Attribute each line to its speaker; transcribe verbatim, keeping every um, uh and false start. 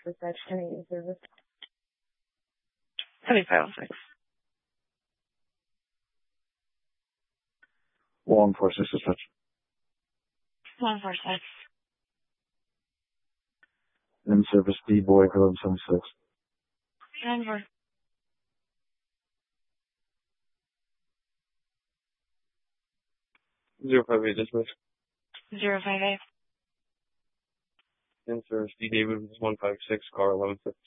Speaker 1: Dispatch ten eighty service.
Speaker 2: seventy-five oh six.
Speaker 3: one four six dispatch.
Speaker 2: one four six.
Speaker 3: In service B boy eleven seventy-six.
Speaker 2: one four.
Speaker 4: Zero five eight dispatch.
Speaker 2: zero five eight.
Speaker 4: In service D David one five six car eleven fifty.